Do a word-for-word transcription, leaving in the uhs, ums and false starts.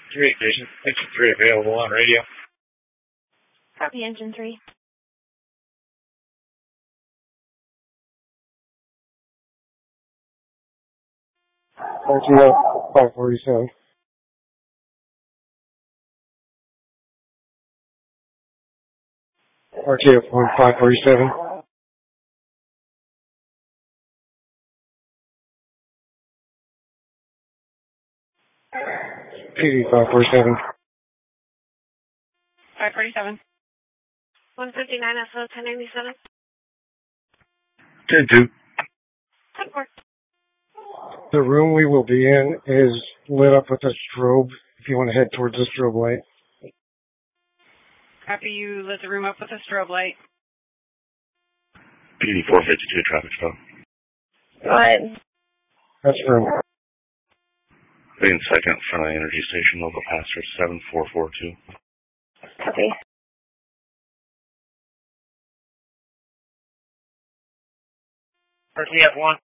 Three station, engine three available on radio. Copy, engine three. R T F five forty-seven. R T F one five forty-seven. P D five forty-seven. five forty-seven. one fifty-nine S O ten ninety-seven. ten two. ten four. The room we will be in is lit up with a strobe if you want to head towards the strobe light. After you lit the room up with a strobe light. P D four fifty-two, traffic stop. Go ahead. That's room. Being second in front of the energy station, local passenger seven four four two. Copy. R T F one.